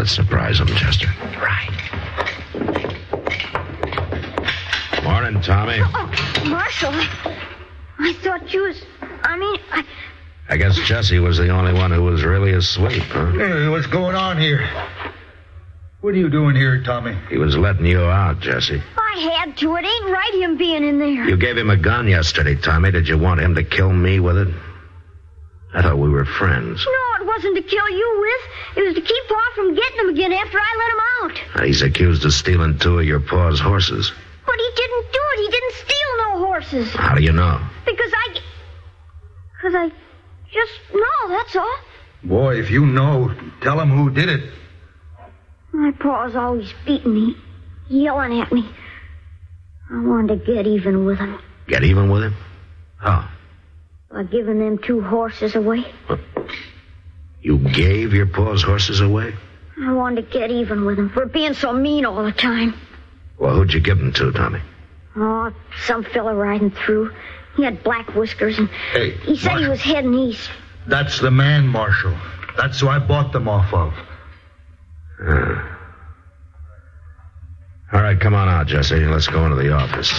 Let's surprise him, Chester. Right. Morning, Tommy. Oh, Marshal, I thought you was... I guess Jesse was the only one who was really asleep, huh? Hey, what's going on here? What are you doing here, Tommy? He was letting you out, Jesse. I had to. It ain't right him being in there. You gave him a gun yesterday, Tommy. Did you want him to kill me with it? I thought we were friends. No, it wasn't to kill you with. It was to keep Pa from getting him again after I let him out. He's accused of stealing 2 of your pa's horses. But he didn't do it. He didn't steal no horses. How do you know? Because I just know, that's all. Boy, if you know, tell him who did it. My pa's always beating me, yelling at me. I wanted to get even with him. Get even with him? How? By giving them 2 horses away. You gave your pa's horses away? I wanted to get even with him for being so mean all the time. Well, who'd you give them to, Tommy? Oh, some fella riding through. He had black whiskers, and Hey, he said he was heading east. That's the man, Marshal. That's who I bought them off of. All right, come on out, Jesse. Let's go into the office.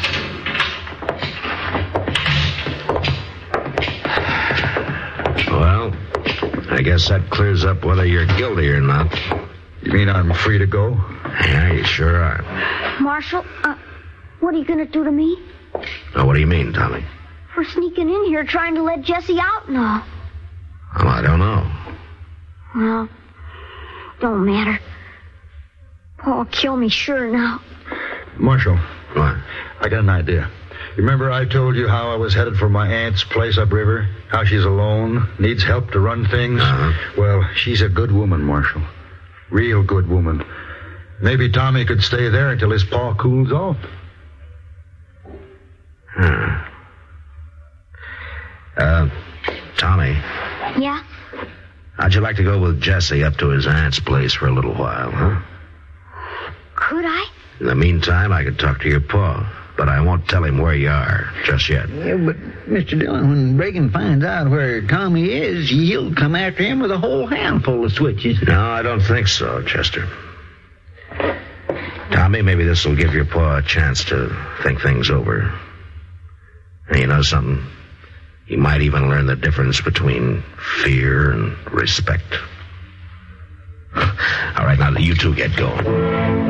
Well, I guess that clears up whether you're guilty or not. You mean I'm free to go? Yeah, you sure are. Marshal, what are you going to do to me? Now, what do you mean, Tommy? For sneaking in here trying to let Jesse out and all. Well, I don't know. Well, don't matter. Pa'll kill me sure now. Marshal, What? I got an idea. Remember I told you how I was headed for my aunt's place upriver? How she's alone, needs help to run things? Uh-huh. Well, she's a good woman, Marshal. Real good woman. Maybe Tommy could stay there until his paw cools off. Tommy, Yeah? how'd you like to go with Jesse up to his aunt's place for a little while, huh? Could I? In the meantime, I could talk to your pa, but I won't tell him where you are just yet. Yeah, but, Mr. Dillon, when Reagan finds out where Tommy is, he'll come after him with a whole handful of switches. No, I don't think so, Chester. Tommy, maybe this will give your pa a chance to think things over. And you know something? He might even learn the difference between fear and respect. All right, now you two get going.